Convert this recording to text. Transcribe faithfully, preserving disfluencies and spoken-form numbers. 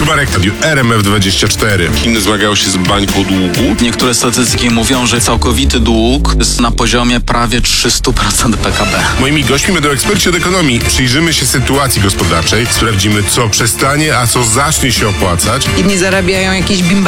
Marek R M F dwadzieścia cztery. Chiny zmagają się z bańką długu. Niektóre statystyki mówią, że całkowity dług jest na poziomie prawie trzysta procent P K B. Moimi gośćmi będą eksperci od ekonomii. Przyjrzymy się sytuacji gospodarczej, sprawdzimy, co przestanie, a co zacznie się opłacać. Inni zarabiają jakieś bimba